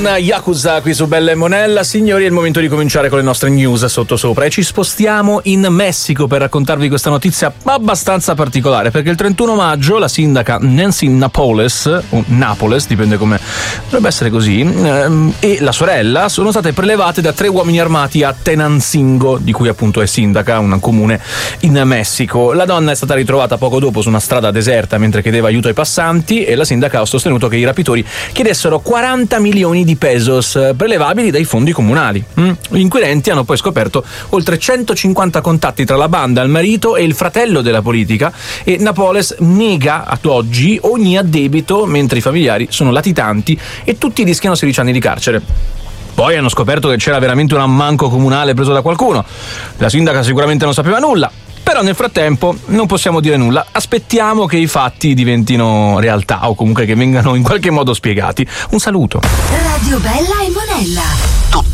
Yakuza qui su Bella e Monella. Signori, è il momento di cominciare con le nostre news sottosopra e ci spostiamo in Messico per raccontarvi questa notizia abbastanza particolare, perché il 31 maggio la sindaca Nancy Napoles, o Napoles, dipende come dovrebbe essere così, e la sorella sono state prelevate da 3 uomini armati a Tenancingo, di cui appunto è sindaca, un comune in Messico. La donna è stata ritrovata poco dopo su una strada deserta mentre chiedeva aiuto ai passanti e la sindaca ha sostenuto che i rapitori chiedessero 40 milioni di pesos prelevabili dai fondi comunali. Gli inquirenti hanno poi scoperto oltre 150 contatti tra la banda, il marito e il fratello della politica, e Napoles nega ad oggi ogni addebito, mentre i familiari sono latitanti e tutti rischiano 16 anni di carcere. Poi hanno scoperto che c'era veramente un ammanco comunale preso da qualcuno. La sindaca sicuramente non sapeva nulla, però nel frattempo non possiamo dire nulla. Aspettiamo che i fatti diventino realtà o comunque che vengano in qualche modo spiegati. Un saluto. Radio Bella e Monella.